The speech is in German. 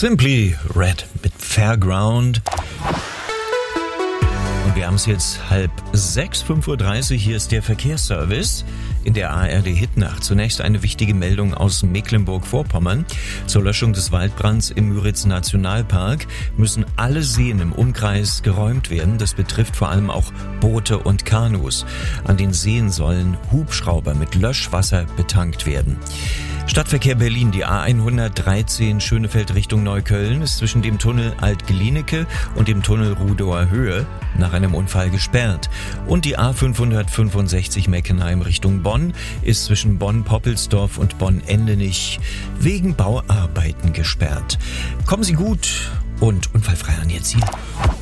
Simply Red mit Fairground. Und wir haben es jetzt 5:30, 5:30 Uhr. Hier ist der Verkehrsservice in der ARD Hitnacht. Zunächst eine wichtige Meldung aus Mecklenburg-Vorpommern. Zur Löschung des Waldbrands im Müritz-Nationalpark müssen alle Seen im Umkreis geräumt werden. Das betrifft vor allem auch Boote und Kanus. An den Seen sollen Hubschrauber mit Löschwasser betankt werden. Stadtverkehr Berlin, die A113 Schönefeld Richtung Neukölln ist zwischen dem Tunnel Alt-Glienicke und dem Tunnel Rudower Höhe nach einem Unfall gesperrt. Und die A565 Meckenheim Richtung Bonn ist zwischen Bonn-Poppelsdorf und Bonn-Endenich wegen Bauarbeiten gesperrt. Kommen Sie gut und unfallfrei an Ihr Ziel.